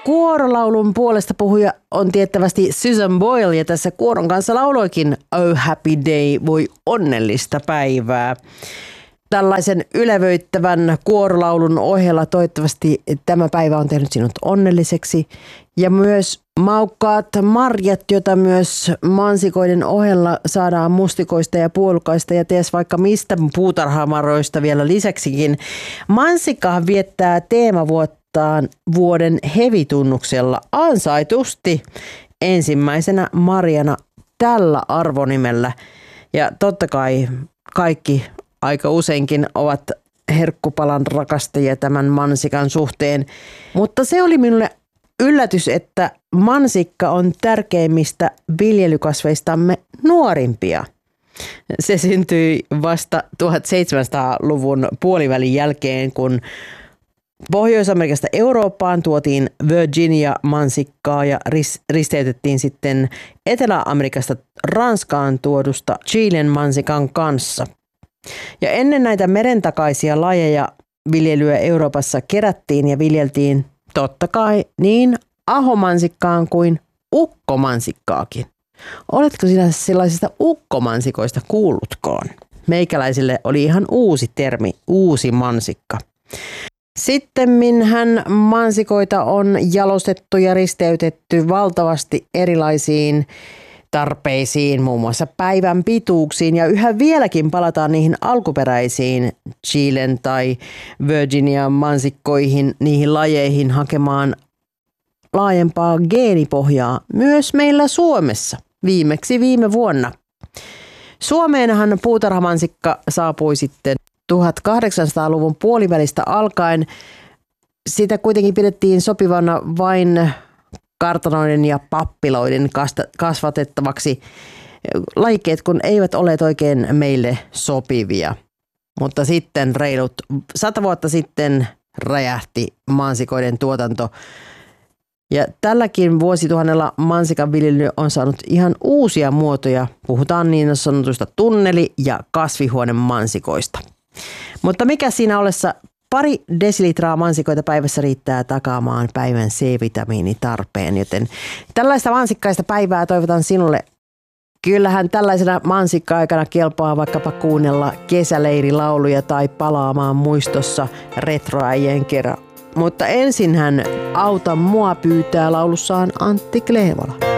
Kuorolaulun puolesta puhuja on tiettävästi Susan Boyle ja tässä kuoron kanssa lauloikin Oh Happy Day, voi onnellista päivää. Tällaisen ylevöittävän kuorolaulun ohella toivottavasti tämä päivä on tehnyt sinut onnelliseksi. Ja myös maukkaat marjat, jota myös mansikoiden ohella saadaan mustikoista ja puolukaista ja ties vaikka mistä puutarhamaroista vielä lisäksikin. Mansikkahan viettää teemavuottaan vuoden hevitunnuksella ansaitusti ensimmäisenä marjana tällä arvonimellä. Ja totta kai kaikki aika useinkin ovat herkkupalan rakastajia tämän mansikan suhteen. Mutta se oli minulle yllätys, että mansikka on tärkeimmistä viljelykasveistamme nuorimpia. Se syntyi vasta 1700-luvun puolivälin jälkeen, kun Pohjois-Amerikasta Eurooppaan tuotiin Virginia-mansikkaa ja risteytettiin sitten Etelä-Amerikasta Ranskaan tuodusta Chilen mansikan kanssa. Ja ennen näitä merentakaisia lajeja viljelyä Euroopassa kerättiin ja viljeltiin totta kai niin ahomansikkaan kuin ukkomansikkaakin. Oletko sinä sellaisista ukkomansikoista kuullutkaan? Meikäläisille oli ihan uusi termi, uusi mansikka. Sittemminhän mansikoita on jalostettu ja risteytetty valtavasti erilaisiin tarpeisiin, muun muassa päivän pituuksiin, ja yhä vieläkin palataan niihin alkuperäisiin Chilen tai Virginia mansikkoihin, niihin lajeihin hakemaan laajempaa geenipohjaa myös meillä Suomessa, viimeksi viime vuonna. Suomeenhan puutarhamansikka saapui sitten 1800-luvun puolivälistä alkaen. Sitä kuitenkin pidettiin sopivana vain kartanoiden ja pappiloiden kasvatettavaksi lajikkeet, kun eivät olleet oikein meille sopivia. Mutta sitten reilut 100 vuotta sitten räjähti mansikoiden tuotanto. Ja tälläkin vuosituhannella mansikan viljely on saanut ihan uusia muotoja. Puhutaan niin sanotuista tunneli- ja kasvihuonemansikoista. Mutta mikä siinä ollessa pari desilitraa mansikoita päivässä riittää takaamaan päivän C-vitamiinitarpeen, joten tällaista mansikkaista päivää toivotan sinulle. Kyllähän tällaisena mansikka-aikana kelpaa vaikkapa kuunnella kesäleirilauluja tai palaamaan muistossa retroäijien kerran. Mutta ensinhän Auta mua pyytää laulussaan Antti Kleevola.